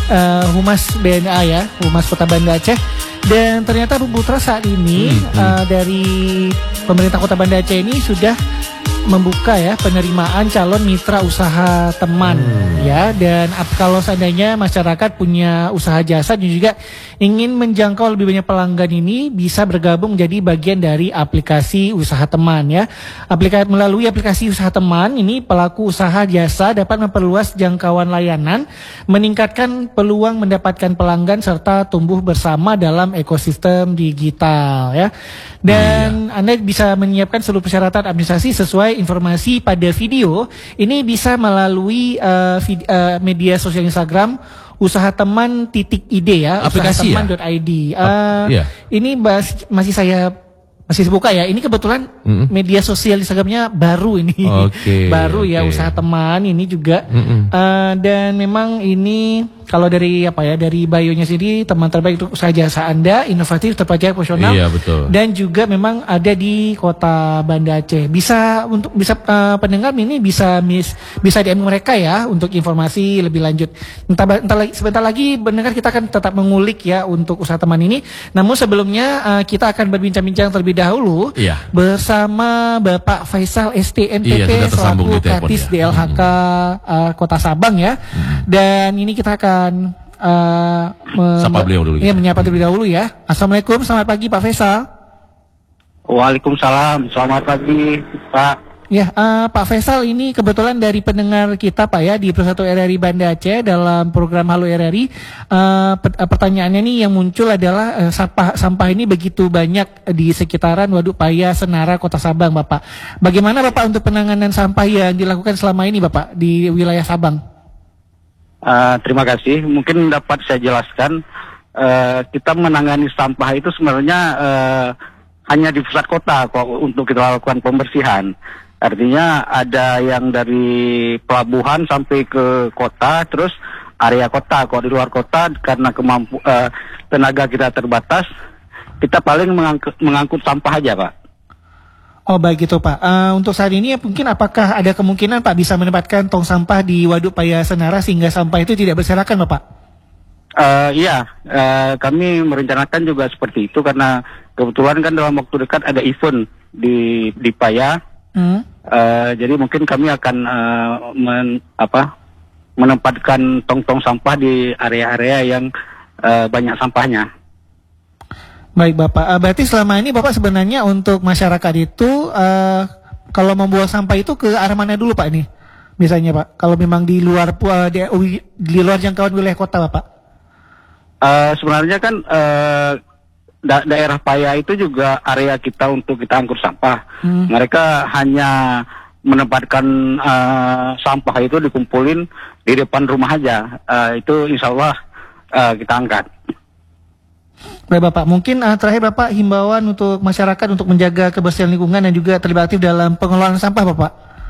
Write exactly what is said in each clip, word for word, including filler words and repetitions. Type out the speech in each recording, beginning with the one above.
uh, Humas B N A ya, Humas Kota Banda Aceh. Dan ternyata Bu Putra saat ini hmm, hmm. Uh, dari pemerintah Kota Banda Aceh ini sudah membuka ya penerimaan calon mitra usaha teman hmm. ya, dan kalau seandainya masyarakat punya usaha jasa dan juga ingin menjangkau lebih banyak pelanggan ini bisa bergabung menjadi bagian dari aplikasi usaha teman ya. Aplikasi melalui aplikasi usaha teman ini pelaku usaha jasa dapat memperluas jangkauan layanan, meningkatkan peluang mendapatkan pelanggan serta tumbuh bersama dalam ekosistem digital ya. Dan iya. Anda bisa menyiapkan seluruh persyaratan administrasi sesuai informasi pada video. Ini bisa melalui uh, vid- uh, media sosial Instagram usaha teman titik id ya, aplikasi usaha teman dot i d. Uh, iya. Ini bas- masih saya masih buka ya. Ini kebetulan mm-hmm. media sosial Instagramnya baru ini, okay, baru okay. ya usaha teman ini juga. Mm-hmm. Uh, dan memang ini kalau dari apa ya, dari bio-nya sendiri teman terbaik untuk usaha jasa Anda, inovatif, terpercaya, profesional. Iya, betul. Dan juga memang ada di Kota Banda Aceh. Bisa untuk bisa uh, pendengar ini bisa mis, bisa D M mereka ya untuk informasi lebih lanjut. Entah, entah lagi, sebentar lagi pendengar kita akan tetap mengulik ya untuk usaha teman ini. Namun sebelumnya uh, kita akan berbincang-bincang terlebih dahulu iya. bersama Bapak Faisal S T M T P iya, selaku Kadis ya. D L H K hmm. uh, Kota Sabang ya. Hmm. Dan ini kita akan Uh, Sapa beliau dulu. Iya, menyapa terlebih dahulu ya. Assalamualaikum, selamat pagi Pak Faisal. Waalaikumsalam, selamat pagi Pak. Ya, uh, Pak Faisal ini kebetulan dari pendengar kita Pak ya di Persatu R R I Banda Aceh dalam program Halo R R I. Uh, pertanyaannya nih yang muncul adalah uh, sampah sampah ini begitu banyak di sekitaran Waduk Paya Senara Kota Sabang, Bapak. Bagaimana Bapak untuk penanganan sampah yang dilakukan selama ini Bapak di wilayah Sabang? Uh, terima kasih. Mungkin dapat saya jelaskan, uh, kita menangani sampah itu sebenarnya uh, hanya di pusat kota kok untuk kita lakukan pembersihan. Artinya ada yang dari pelabuhan sampai ke kota, terus area kota. Kok di luar kota karena kemampu uh, tenaga kita terbatas, kita paling mengangkut, mengangkut sampah aja, Pak. Oh baik itu Pak. Uh, untuk saat ini mungkin apakah ada kemungkinan Pak bisa menempatkan tong sampah di Waduk Paya Senara sehingga sampah itu tidak berserakan Bapak? Uh, iya, uh, kami merencanakan juga seperti itu karena kebetulan kan dalam waktu dekat ada event di di Paya. Hmm. Uh, jadi mungkin kami akan uh, men, apa, menempatkan tong-tong sampah di area-area yang uh, banyak sampahnya. Baik Bapak, uh, berarti selama ini Bapak sebenarnya untuk masyarakat itu uh, kalau membuang sampah itu ke arah mana dulu Pak ini? Misalnya Pak, kalau memang di luar uh, di, di luar jangkauan wilayah kota Bapak? Uh, sebenarnya kan uh, da- daerah Paya itu juga area kita untuk kita angkut sampah. Hmm. Mereka hanya menempatkan uh, sampah itu dikumpulin di depan rumah aja. Uh, itu insya Allah uh, kita angkat. Baik Bapak, mungkin uh, terakhir Bapak himbauan untuk masyarakat untuk menjaga kebersihan lingkungan dan juga terlibat aktif dalam pengelolaan sampah Bapak.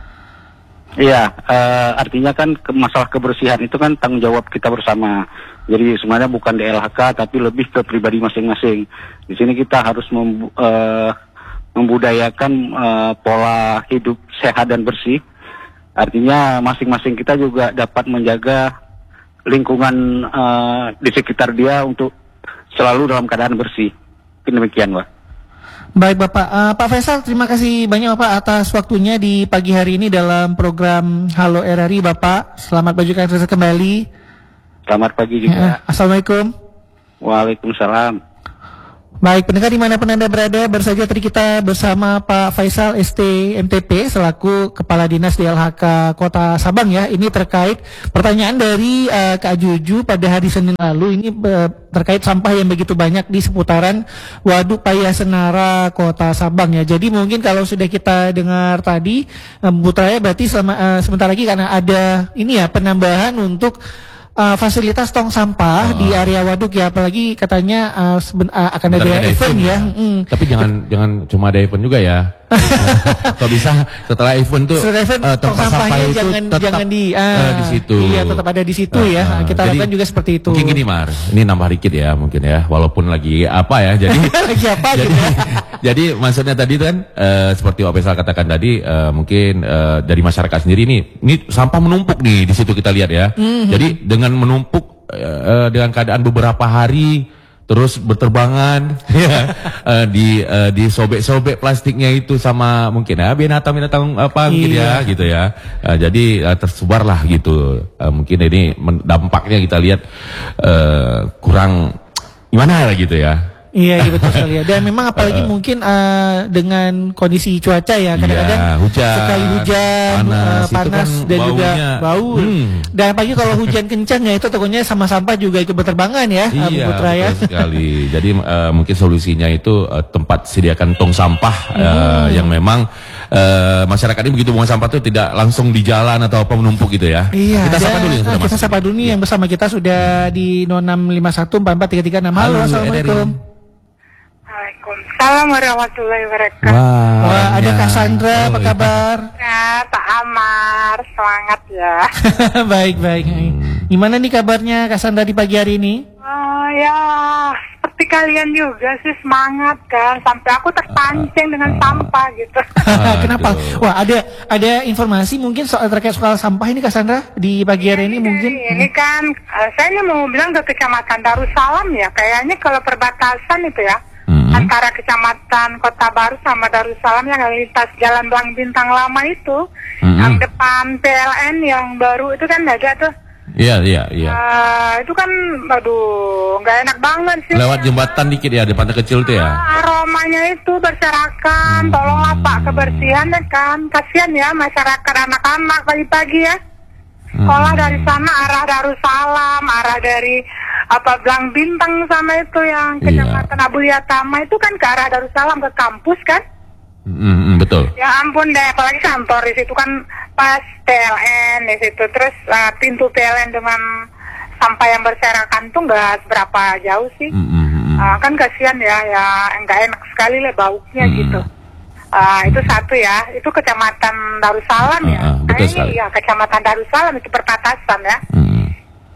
Iya, uh, artinya kan ke masalah kebersihan itu kan tanggung jawab kita bersama. Jadi sebenarnya bukan D L H K tapi lebih ke pribadi masing-masing. Di sini kita harus mem, uh, membudayakan uh, pola hidup sehat dan bersih. Artinya masing-masing kita juga dapat menjaga lingkungan uh, di sekitar dia untuk selalu dalam keadaan bersih. Demikian, Pak. Baik Bapak, uh, Pak Faisal terima kasih banyak Bapak atas waktunya di pagi hari ini dalam program Halo R R I Bapak. Selamat berjumpa kembali. Selamat pagi juga. Ya, Assalamualaikum. Waalaikumsalam. Baik, pendengar dimanapun Anda berada, baru saja tadi kita bersama Pak Faisal S T M T P selaku Kepala Dinas D L H K Kota Sabang ya. Ini terkait pertanyaan dari uh, Kak Juju pada hari Senin lalu. Ini uh, terkait sampah yang begitu banyak di seputaran Waduk Paya Senara Kota Sabang ya. Jadi mungkin kalau sudah kita dengar tadi, um, Putraya berarti selama, uh, sebentar lagi karena ada ini ya penambahan untuk Uh, fasilitas tong sampah oh. di area waduk ya, apalagi katanya uh, seben, uh, akan ada, ada event, event ya. Mm. Tapi jangan jangan cuma ada event juga ya. Kalau bisa setelah event tuh setelah event, uh, tong sampah itu jangan, tetap jangan di, uh, uh, di situ. Iya, tetap ada di situ uh, ya. Uh, kita lakukan juga seperti itu. Mungkin gini Mar, ini nambah dikit ya mungkin ya, walaupun lagi apa ya. Jadi lagi apa jadi, gitu. Jadi maksudnya tadi kan uh, seperti Pak Faisal katakan tadi uh, mungkin uh, dari masyarakat sendiri nih, ini sampah menumpuk nih di situ kita lihat ya. Mm-hmm. Jadi dengan menumpuk uh, dengan keadaan beberapa hari terus berterbangan ya, uh, di uh, disobek-sobek plastiknya itu sama mungkin ya binatang-binatang apa mungkin Iya. ya gitu ya. Uh, jadi uh, tersebarlah gitu. Uh, mungkin ini men- dampaknya kita lihat uh, kurang gimana lah gitu ya. Iya, iya betul sekali ya. Dan memang apalagi mungkin uh, dengan kondisi cuaca ya, kadang-kadang Iya, hujan, sekali hujan, panas, uh, itu panas kan dan juga baunya. bau. Hmm. Dan apalagi kalau hujan kencang ya itu takutnya sama sampah juga ikut berterbangan ya, uh, Bu Iya, Putra ya. betul sekali. Jadi uh, mungkin solusinya itu uh, tempat sediakan tong sampah uh, yang memang uh, masyarakat ini begitu buang sampah itu tidak langsung di jalan atau apa menumpuk gitu ya. Iya, Kita sapa dan, dulu yang sudah uh, kita masuk. sapa dulu nih yang bersama kita sudah di nol enam lima satu empat empat tiga tiga enam. Halo, Halo, assalamualaikum. Ederin. Waalaikumsalam warahmatullahi wabarakatuh. Wah, Wah, ada orangnya. Kak Sandra, apa Oh, iya. kabar? Ya, Pak Amar, semangat ya. Baik, baik. Gimana nih kabarnya Kak Sandra di pagi hari ini? Oh ya, seperti kalian juga sih semangat kan. Sampai aku terpancing dengan sampah gitu. Kenapa? Aduh. Wah, ada ada informasi mungkin soal terkait soal sampah ini Kak Sandra di pagi hari ini mungkin. Ini kan, eh, saya ini mau bilang ke Kecamatan Darussalam ya. Kayaknya kalau perbatasan itu ya. Hmm. Antara Kecamatan Kota Baru sama Darussalam yang lintas Jalan Belang Bintang Lama itu. Hmm. Yang depan P L N yang baru itu kan ada tuh. Iya, iya, iya. Ah, itu kan, aduh, nggak enak banget sih. Lewat jembatan dikit ya, di pantai kecil tuh ya. Ah, aromanya itu berserakan. Tolonglah Pak kebersihan ya kan. Kasihan ya masyarakat anak-anak pagi-pagi ya. Sekolah dari sana arah Darussalam, arah dari apa Belang Bintang sama itu yang Iya. Kecamatan Abuliyatama itu kan ke arah Darussalam ke kampus kan. Hmm, hmm, betul. Ya ampun deh, apalagi kantor di situ kan pas P L N di situ, terus uh, pintu P L N dengan sampah yang berserakan tuh nggak seberapa jauh sih. Hmm, hmm, hmm. Uh, kan kasihan ya, ya nggak enak sekali lah baunya Hmm. gitu. Uh, itu satu ya, itu Kecamatan Darussalam ya. Ah, ah, betul Nah, sekali. ini ya Kecamatan Darussalam itu perbatasan ya. Hmm.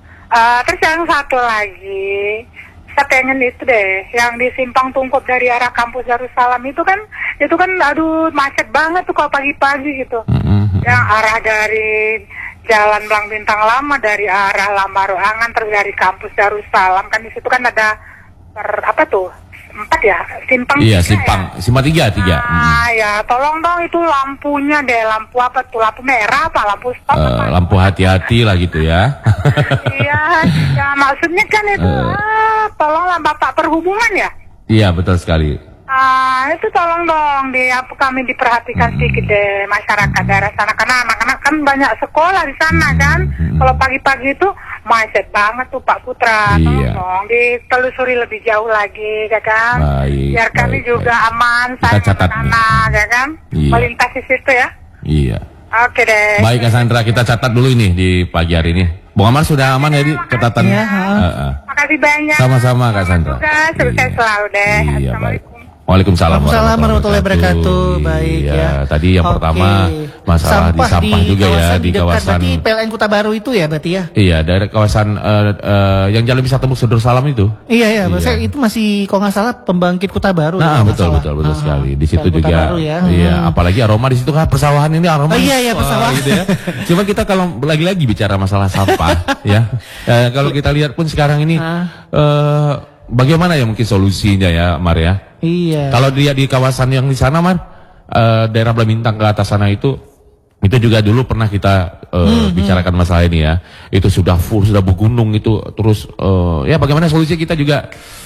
Uh, terus yang satu lagi, saya pengen itu deh, yang di Simpang Tungkup dari arah kampus Darussalam itu kan, itu kan aduh macet banget tuh kalau pagi-pagi gitu. Hmm, hmm. Yang arah dari Jalan Belang Bintang Lama, dari arah Lambaruangan, terus dari kampus Darussalam kan di situ kan ada per, apa tuh empat ya simpang Iya, tiga simpang, ya? simpang tiga, tiga. Hmm. Ah ya, tolong dong itu lampunya deh, lampu apa tuh, lampu merah apa lampu stop Eh, apa? lampu hati-hati lah gitu ya. Iya, ya maksudnya kan itu, Eh. ah, tolonglah Bapak Perhubungan ya. Iya, betul sekali. Ah, itu tolong dong di apa kami diperhatikan sedikit deh masyarakat daerah sana karena anak-anak kan banyak sekolah di sana kan. Kalau pagi-pagi itu macet banget tuh Pak Putra. Tolong Iya. dong ditelusuri lebih jauh lagi ya kan. Baik, Biar kami baik, juga baik. aman Kita sayang catat nih. anak-anak ya kan. Iya. Melintas di situ ya. Iya. Oke deh. Baik Kak Sandra, kita catat dulu ini di pagi hari ini. Bung Amar sudah aman ya di catatan? Iya, ha. Eh, eh. Makasih banyak. Sama-sama Kak Sandra. Juga sukses Iya. selalu deh. Iya, baik. Assalamualaikum. Waalaikumsalam Waalaikumsalam warahmatullahi wabarakatuh. Baik Iya, ya. tadi yang Oke. pertama masalah di sampah juga ya di dekat, kawasan. berarti P L N Kota Baru itu ya berarti ya. Iya, dari kawasan eh, eh, yang jalan wisata Bukit Darussalam itu. Iya iya, Iya. saya itu masih kalau nggak salah pembangkit Kota Baru. Nah, kalau nggak betul salah. betul betul Ah, sekali. Di situ Kota juga. Baru ya. Iya, Hmm. apalagi aroma di situ kan persawahan ini aroma. Oh, iya, iya, Wah, persawahan. gitu ya. Cuma kita kalau lagi-lagi bicara masalah sampah ya. Eh, kalau kita lihat pun sekarang ini Ah. eh, bagaimana ya mungkin solusinya ya, Mar ya? Iya. Kalau dia di kawasan yang di sana, Mar, eh, daerah Belamintang ke atas sana itu, itu juga dulu pernah kita eh, Hmm, bicarakan masalah ini ya. Itu sudah full, sudah bergunung itu, terus eh, ya bagaimana solusinya kita juga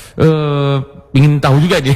eh, ingin tahu juga nih.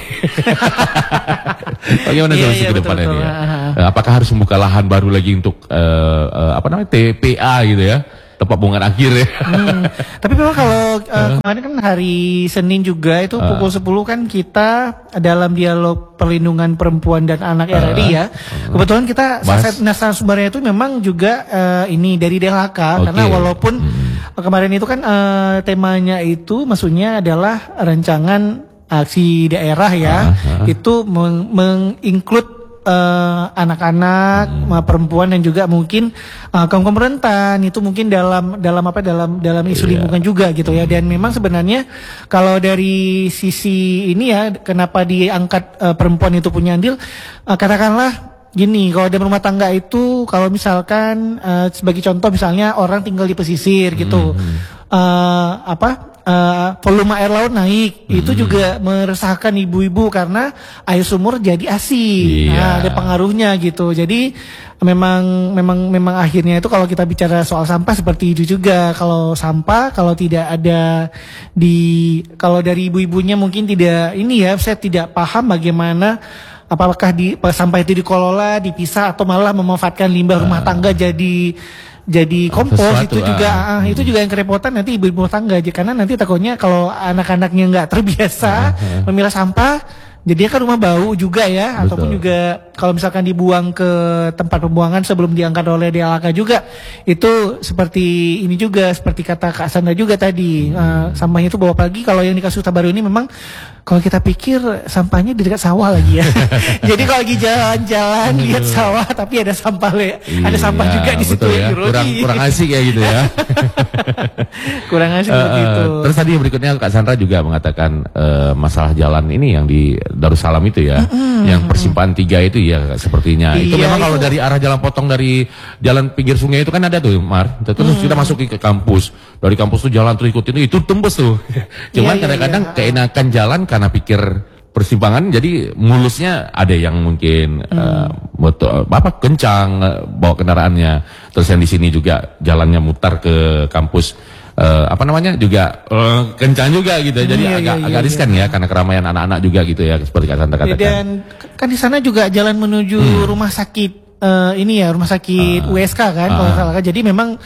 Bagaimana Iya, solusi iya, ke betul, depannya betul. nih ya? Ah, ah. Eh, Apakah harus membuka lahan baru lagi untuk eh, eh, apa namanya T P A gitu ya? Tempat buangan akhir ya. Hmm. Tapi memang kalau uh, kemarin kan hari Senin juga itu Uh. pukul sepuluh kan kita dalam dialog perlindungan perempuan dan anak R R I ya. Kebetulan kita Bahas. salah narasumbernya itu memang juga uh, ini dari D L H K Oke. karena walaupun Hmm. uh, kemarin itu kan uh, temanya itu maksudnya adalah rancangan aksi daerah ya. Ah, ah. Itu meng- menginclude eh, anak-anak, Hmm. eh, perempuan dan juga mungkin eh, kaum kaum rentan itu mungkin dalam dalam apa dalam dalam isu Iya. lingkungan juga gitu ya. Dan memang sebenarnya kalau dari sisi ini ya kenapa diangkat eh, perempuan itu punya andil, eh, katakanlah gini, kalau dalam rumah tangga itu kalau misalkan uh, sebagai contoh misalnya orang tinggal di pesisir gitu, hmm. uh, apa uh, volume air laut naik, hmm. itu juga meresahkan ibu-ibu karena air sumur jadi asin, iya. nah, ada pengaruhnya gitu. Jadi memang memang memang akhirnya itu kalau kita bicara soal sampah seperti itu juga. Kalau sampah kalau tidak ada di kalau dari ibu-ibunya mungkin tidak ini ya, saya tidak paham bagaimana. Apakah di sampah itu dikelola, dipisah atau malah memanfaatkan limbah rumah tangga jadi jadi kompos. Sesuatu, itu juga ah. uh, itu juga yang kerepotan nanti ibu-ibu rumah tangga aja, karena nanti takutnya kalau anak-anaknya nggak terbiasa uh, uh. memilah sampah, jadinya kan rumah bau juga ya. Betul. Ataupun juga kalau misalkan dibuang ke tempat pembuangan sebelum diangkat oleh D L H K juga, itu seperti ini juga, seperti kata Kak Sandra juga tadi, hmm. uh, sampahnya itu bawa pagi. Kalau yang di Kasus Tabaru ini memang kalau kita pikir sampahnya di dekat sawah lagi ya. Jadi kalau lagi jalan-jalan lihat sawah tapi ada sampah le, iya, ada sampah juga di situ ya. Kurang kurang asik ya gitu ya. Kurang asik uh, begitu. Terus tadi berikutnya Kak Sandra juga mengatakan uh, masalah jalan ini yang di Darussalam itu ya, mm-hmm. yang persimpangan tiga itu ya sepertinya. Iya, itu memang itu. Kalau dari arah jalan potong dari jalan pinggir sungai itu kan ada tuh, Mar. Terus mm-hmm. kita masuk ke kampus. Dari kampus tuh jalan terus ikutin itu tembus tuh. Cuman iya, kadang-kadang iya, iya. keenakan jalan karena pikir persimpangan jadi mulusnya ada yang mungkin hmm. uh, motor apa kencang uh, bawa kendaraannya. Terus yang di sini juga jalannya mutar ke kampus uh, apa namanya juga uh, kencang juga gitu. Jadi hmm, agak iya, agak iya, riskan iya. ya karena keramaian anak-anak juga gitu ya seperti Kak Sandra katakan. Dan kan di sana juga jalan menuju hmm. rumah sakit uh, ini ya, rumah sakit uh, U S K kan uh, kalau salah kan. Jadi memang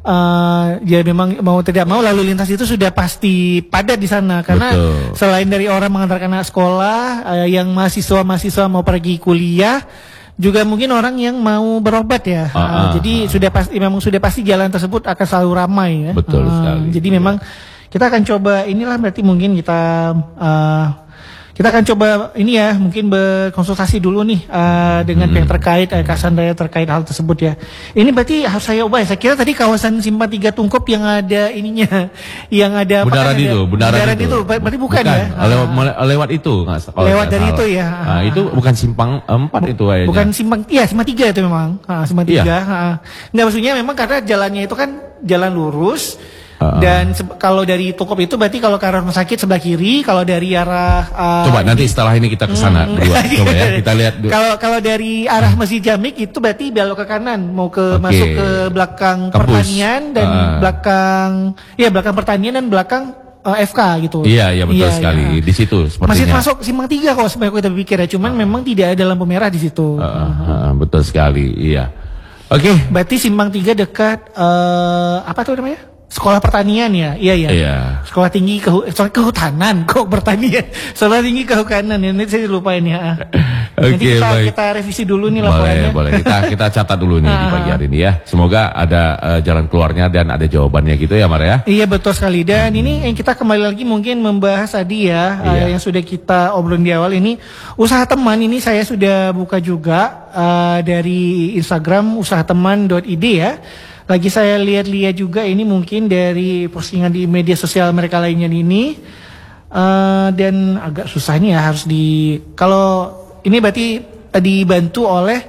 Uh, ya memang mau tidak mau lalu lintas itu sudah pasti padat di sana karena betul. Selain dari orang mengantarkan anak sekolah, uh, yang mahasiswa-mahasiswa mau pergi kuliah, juga mungkin orang yang mau berobat ya. Uh, uh, uh, jadi uh. sudah pasti memang sudah pasti jalan tersebut akan selalu ramai ya. Betul uh, sekali. Jadi ya. Memang kita akan coba inilah berarti mungkin kita uh, kita akan coba ini ya, mungkin berkonsultasi dulu nih uh, dengan hmm. pihak terkait, uh, Kak Sandra terkait hal tersebut ya. Ini berarti harus saya ubah ya. Saya kira tadi kawasan Simpang tiga Tungkop yang ada ininya, yang ada Bundaran itu, Bundaran itu. Berarti bukan, bukan ya? Lewat, lewat itu, nggak, lewat dari salah. Itu ya. Nah, itu bukan Simpang empat itu kayaknya. Bukan Simpang, iya Simpang tiga itu memang. Nah, Simpang tiga. Iya. Nggak, maksudnya memang karena jalannya itu kan jalan lurus. Dan kalau dari Tungkop itu berarti kalau ke arah rumah sakit sebelah kiri, kalau dari arah uh, coba nanti setelah ini kita ke sana hmm. berdua, coba ya kita lihat. Kalau kalau dari arah Masjid Jamik itu berarti belok ke kanan, mau ke okay. masuk ke belakang Kampus. Pertanian dan uh. belakang, ya belakang pertanian dan belakang uh, F K gitu. Iya iya betul iya, sekali iya. Di situ sepertinya. Masih masuk Simpang tiga kalau sebenarnya kita pikir ya, cuman uh. memang tidak ada lampu merah di situ. Uh, uh, uh, betul sekali, iya. Oke. Okay. Berarti Simpang tiga dekat uh, apa tuh namanya? Sekolah pertanian ya, iya ya. Iya. Sekolah tinggi ke kehutanan, kok pertanian. Sekolah tinggi kehutanan, ini saya lupain ya. Oke, okay, kita, baik. Kita revisi dulu nih laporannya. Boleh, boleh. Kita kita catat dulu nih di pagi hari ini ya. Semoga ada uh, jalan keluarnya dan ada jawabannya gitu ya, Mar ya. Iya betul sekali. Dan hmm. ini yang kita kembali lagi mungkin membahas tadi ya, iya. uh, yang sudah kita obrolin di awal ini, usaha teman ini saya sudah buka juga uh, dari Instagram usaha teman dot i d ya. Lagi saya lihat-lihat juga ini mungkin dari postingan di media sosial mereka lainnya ini uh, dan agak susah nih ya harus di kalau ini berarti uh, dibantu oleh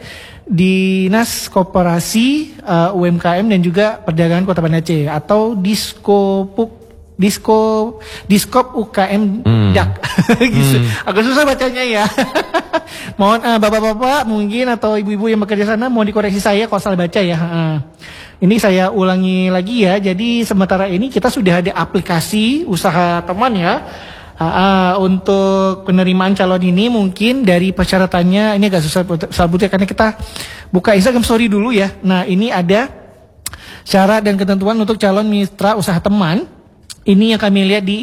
Dinas Koperasi uh, U M K M dan juga Perdagangan Kota Banda Aceh atau Diskopuk Disko Diskop U K M hmm. D A K gitu. hmm. Agak susah bacanya ya. Mohon uh, bapak-bapak mungkin atau ibu-ibu yang bekerja sana mohon dikoreksi saya kalau salah baca ya. Uh. Ini saya ulangi lagi ya. Jadi sementara ini kita sudah ada aplikasi usaha teman ya. Uh, uh, untuk penerimaan calon ini mungkin dari persyaratannya ini agak susah sebutnya karena kita buka Instagram story dulu ya. Nah ini ada syarat dan ketentuan untuk calon mitra usaha teman. Ini yang kami lihat di